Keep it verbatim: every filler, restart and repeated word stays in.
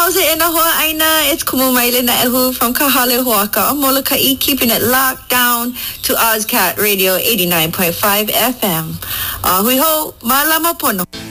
How's it in a hoa aina? It's Kumumaile na ehu from Kahale Huaka on Molokai, keeping it locked down to Ozcat Radio eighty-nine point five F M. Uh, we ho malama pono.